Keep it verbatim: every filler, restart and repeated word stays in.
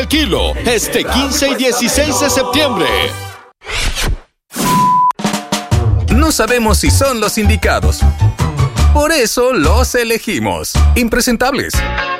kilo este quince y dieciséis de septiembre. No sabemos si son los indicados. Por eso los elegimos. Impresentables.